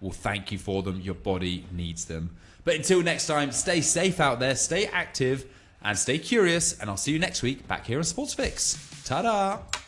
will thank you for them. Your body needs them. But until next time, stay safe out there, stay active, and stay curious. And I'll see you next week back here on Sports Fix. Ta-da!